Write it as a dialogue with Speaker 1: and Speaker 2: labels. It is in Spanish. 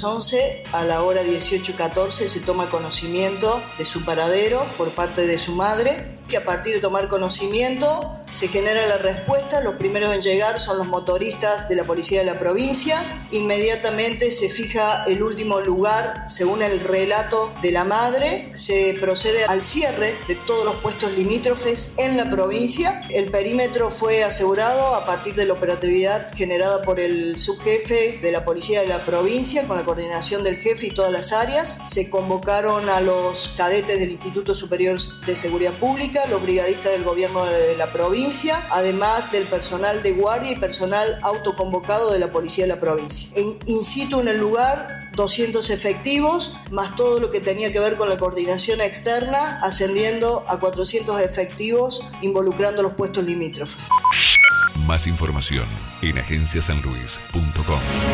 Speaker 1: 11, a la hora 18:14 se toma conocimiento de su paradero por parte de su madre, que a partir de tomar conocimiento se genera la respuesta. Los primeros en llegar son los motoristas de la policía de la provincia. Inmediatamente se fija el último lugar según el relato de la madre. Se procede al cierre de todos los puestos limítrofes en la provincia. El perímetro fue asegurado a partir de la operatividad generada por el subjefe de la policía de la provincia con la coordinación del jefe y todas las áreas. Se convocaron a los cadetes del Instituto Superior de Seguridad Pública, los brigadistas del gobierno de la provincia, además del personal de guardia y personal autoconvocado de la policía de la provincia. In situ en el lugar, 200 efectivos, más todo lo que tenía que ver con la coordinación externa, ascendiendo a 400 efectivos involucrando los puestos limítrofes.
Speaker 2: Más información en agenciasanluis.com.